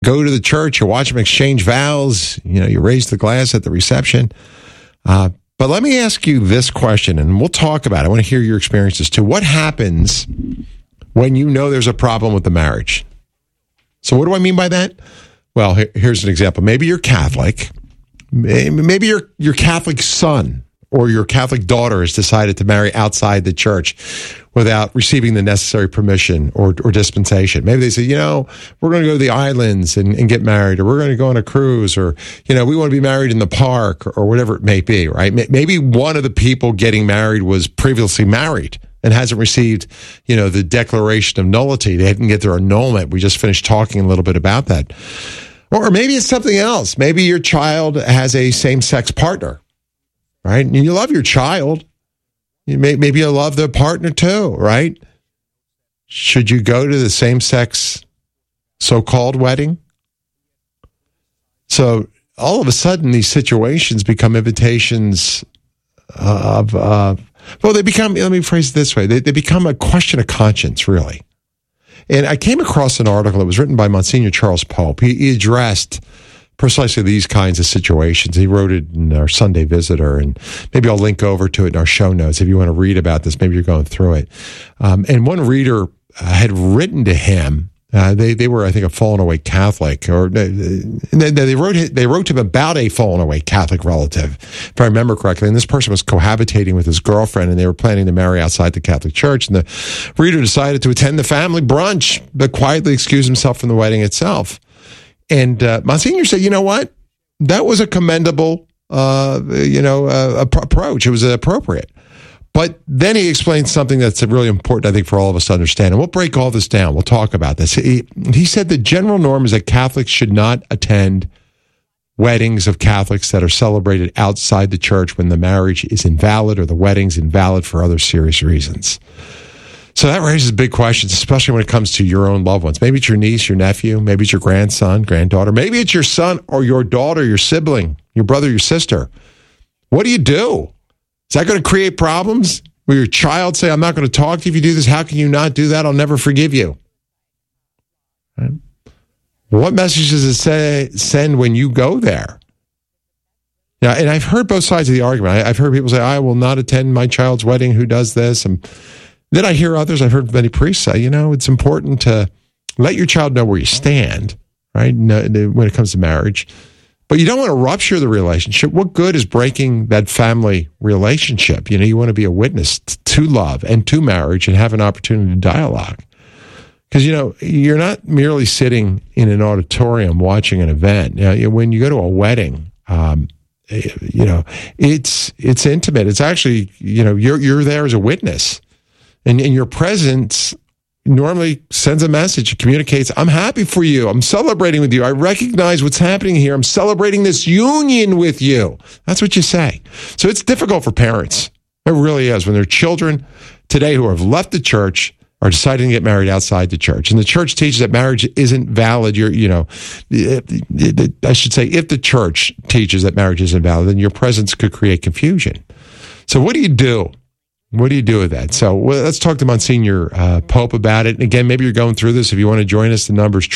go to the church, you watch them exchange vows, you raise the glass at the reception. But let me ask you this question, and we'll talk about it. I want to hear your experiences too. What happens when you know there's a problem with the marriage? So what do I mean by that? Well, here's an example. Maybe you're Catholic. Maybe your Catholic son or your Catholic daughter has decided to marry outside the church without receiving the necessary permission or dispensation. Maybe they say, we're going to go to the islands and get married, or we're going to go on a cruise, or, we want to be married in the park, or whatever it may be, right? Maybe one of the people getting married was previously married and hasn't received, the declaration of nullity. They didn't get their annulment. We just finished talking a little bit about that. Or maybe it's something else. Maybe your child has a same-sex partner, right? And you love your child. Maybe you love the partner too, right? Should you go to the same-sex so-called wedding? So all of a sudden, these situations become invitations they become, let me phrase it this way, they become a question of conscience, really. And I came across an article that was written by Monsignor Charles Pope. He addressed precisely these kinds of situations. He wrote it in our Sunday Visitor, and maybe I'll link over to it in our show notes if you want to read about this. Maybe you're going through it. And one reader had written to him. They were, I think, a fallen away Catholic, or they wrote to him about a fallen away Catholic relative, if I remember correctly. And this person was cohabitating with his girlfriend, and they were planning to marry outside the Catholic Church. And the reader decided to attend the family brunch, but quietly excuse himself from the wedding itself. And Monsignor said, you know what? That was a commendable, approach. It was appropriate. But then he explained something that's really important, I think, for all of us to understand. And we'll break all this down. We'll talk about this. He said the general norm is that Catholics should not attend weddings of Catholics that are celebrated outside the church when the marriage is invalid or the wedding's invalid for other serious reasons. So that raises big questions, especially when it comes to your own loved ones. Maybe it's your niece, your nephew. Maybe it's your grandson, granddaughter. Maybe it's your son or your daughter, your sibling, your brother, your sister. What do you do? Is that going to create problems? Will your child say, I'm not going to talk to you if you do this? How can you not do that? I'll never forgive you. Right? What message does it send when you go there? Yeah, and I've heard both sides of the argument. I've heard people say, I will not attend my child's wedding who does this. And then I hear others, I've heard many priests say, it's important to let your child know where you stand, right, when it comes to marriage. But you don't want to rupture the relationship. What good is breaking that family relationship? You want to be a witness to love and to marriage and have an opportunity to dialogue. Because, you're not merely sitting in an auditorium watching an event. When you go to a wedding, it's intimate. It's actually, you're there as a witness. And your presence normally sends a message, communicates, I'm happy for you. I'm celebrating with you. I recognize what's happening here. I'm celebrating this union with you. That's what you say. So it's difficult for parents. It really is. When their children today who have left the church are deciding to get married outside the church. And the church teaches that marriage isn't valid. I should say, if the church teaches that marriage isn't valid, then your presence could create confusion. So what do you do? What do you do with that? So let's talk to Monsignor Pope about it. And again, maybe you're going through this. If you want to join us, the number is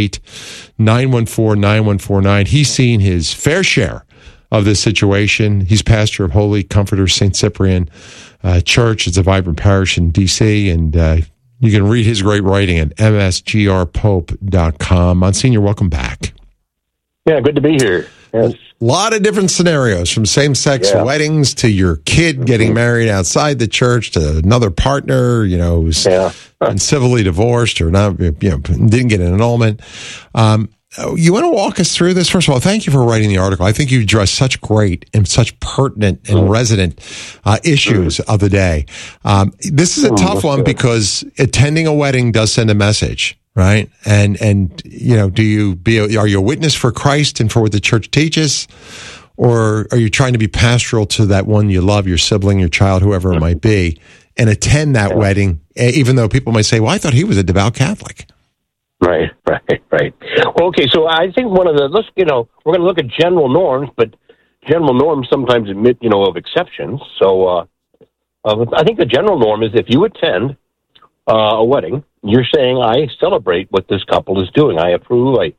888-914-9149. He's seen his fair share of this situation. He's pastor of Holy Comforter St. Cyprian Church. It's a vibrant parish in D.C., and you can read his great writing at msgrpope.com. Monsignor, welcome back. Yeah, good to be here. Yes. A lot of different scenarios, from same-sex weddings to your kid getting married outside the church to another partner, who's been civilly divorced or not, didn't get an annulment. You want to walk us through this? First of all, thank you for writing the article. I think you address such great and such pertinent and resonant issues of the day. This is a tough one because attending a wedding does send a message. Right. And are you a witness for Christ and for what the church teaches? Or are you trying to be pastoral to that one you love, your sibling, your child, whoever it might be, and attend that wedding, even though people might say, well, I thought he was a devout Catholic. Right. Well, okay. So I think we're going to look at general norms, but general norms sometimes admit, of exceptions. So I think the general norm is if you attend a wedding, you're saying, I celebrate what this couple is doing. I approve. I